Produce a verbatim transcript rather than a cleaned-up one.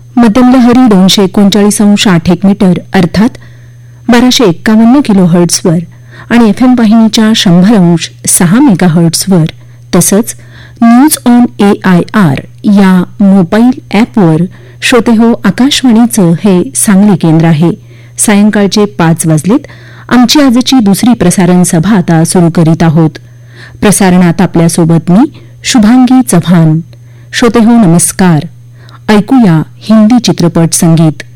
मध्यम लहरी दोनशे एकोणचाळीस अंश आठ एक मीटर अर्थात बाराशे एक्कावन्न किलो हर्ट्झवर आणि एफ एम वाहिनीच्या शंभर अंश सहा मेगा हर्ट्झवर तसंच news on A I R या मोबाईल ॲपवर श्रोते हो, आकाशवाणीचं हे सांगली केंद्र आहे. सायंकाळचे पाच वाजलेत. आमची आजची दुसरी प्रसारण सभा आता सुरू करीत आहोत. प्रसारणात आपल्यासोबत मी शुभांगी चव्हाण. श्रोते हो, नमस्कार. ऐकूया हिंदी चित्रपट संगीत.